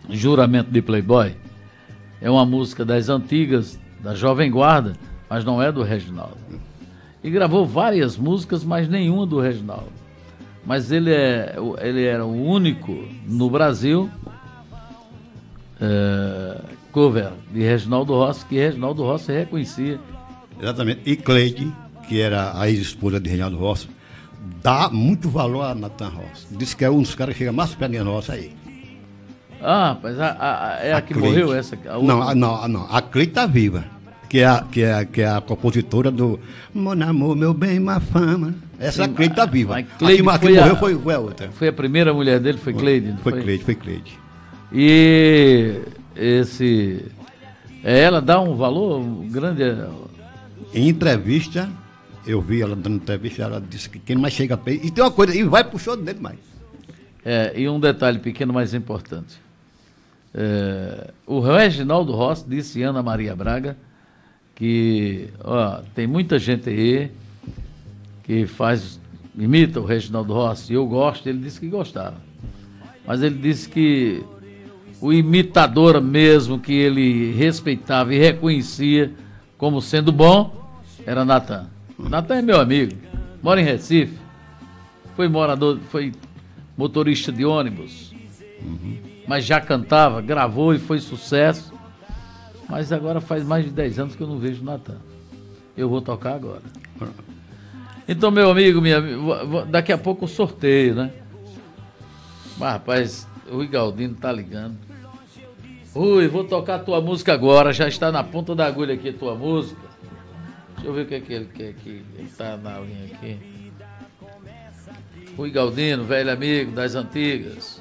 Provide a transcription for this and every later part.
Juramento de Playboy, é uma música das antigas, da Jovem Guarda, mas não é do Reginaldo. E gravou várias músicas, mas nenhuma do Reginaldo. Mas ele era o único no Brasil cover de Reginaldo Rossi, que Reginaldo Rossi reconhecia. Exatamente. E Cleide, que era a ex-esposa de Reginaldo Rossi, dá muito valor a Natan Rossi. Diz que é um dos caras que chega mais perto de Rossi aí. Ah, mas é a que Cleide morreu? Essa, não. A Cleide tá viva. Que é a compositora do Mon Amor, Meu Bem, Má Fama. Essa Cleide tá viva. A que morreu foi a outra. Foi a primeira mulher dele, foi Cleide? Foi Cleide. E ela dá um valor grande. Em entrevista, eu vi ela dando entrevista, ela disse que quem mais chega perto. E tem uma coisa, e vai pro show dele mais. E um detalhe pequeno, mais importante. O Reginaldo Rossi disse Ana Maria Braga que tem muita gente aí que imita o Reginaldo Rossi, e eu gosto, ele disse que gostava. Mas ele disse que o imitador mesmo que ele respeitava e reconhecia como sendo bom era Natan. Natan é meu amigo, mora em Recife, foi motorista de ônibus, mas já cantava, gravou e foi sucesso. Mas agora faz mais de 10 anos que eu não vejo Natan. Eu vou tocar agora. Então, meu amigo, daqui a pouco o sorteio, né? Mas, rapaz, o Rui Galdino tá ligando. Rui, vou tocar a tua música agora. Já está na ponta da agulha aqui a tua música. Deixa eu ver o que é que ele quer aqui. Ele tá na linha aqui. Rui Galdino, velho amigo das antigas.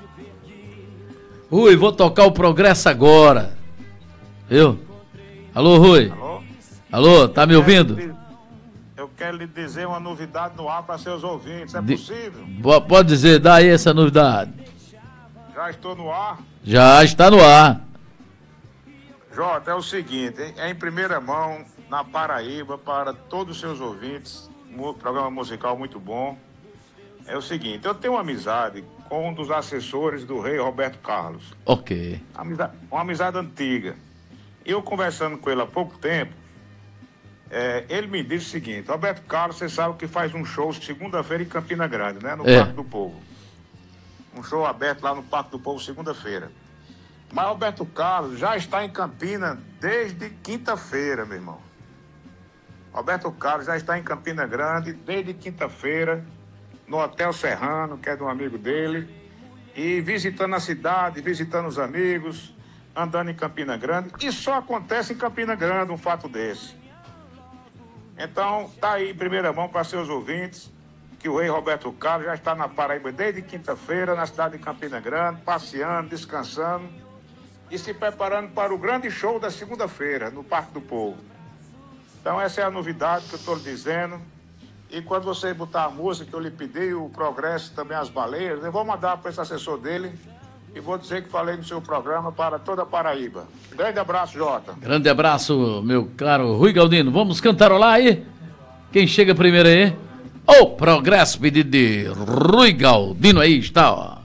Rui, vou tocar o Progresso agora. Viu? Alô, Rui? Alô, tá me ouvindo? Eu quero lhe dizer uma novidade no ar para seus ouvintes, é possível? Pode dizer, dá aí essa novidade. Já estou no ar? Já está no ar. Jota, é o seguinte, é em primeira mão, na Paraíba, para todos os seus ouvintes, um programa musical muito bom. É o seguinte, eu tenho uma amizade com um dos assessores do rei Roberto Carlos. Ok. Uma amizade antiga. Eu conversando com ele há pouco tempo, ele me disse o seguinte: Roberto Carlos, você sabe que faz um show segunda-feira em Campina Grande, né? No Parque do Povo. Um show aberto lá no Parque do Povo segunda-feira. Mas Roberto Carlos já está em Campina desde quinta-feira, meu irmão. Roberto Carlos já está em Campina Grande desde quinta-feira, no Hotel Serrano, que é de um amigo dele, e visitando a cidade, visitando os amigos, andando em Campina Grande, e só acontece em Campina Grande um fato desse. Então, tá aí em primeira mão para seus ouvintes, que o rei Roberto Carlos já está na Paraíba desde quinta-feira, na cidade de Campina Grande, passeando, descansando e se preparando para o grande show da segunda-feira, no Parque do Povo. Então, essa é a novidade que eu estou lhe dizendo. E quando você botar a música que eu lhe pedi, o Progresso, também as baleias, eu vou mandar para esse assessor dele e vou dizer que falei no seu programa para toda a Paraíba. Grande abraço, Jota. Grande abraço, meu caro Rui Galdino. Vamos cantarolar aí? Quem chega primeiro aí? O Progresso, pedido de Rui Galdino. Aí está, ó.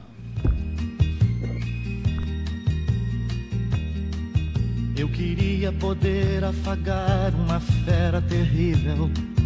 Eu queria poder afagar uma fera terrível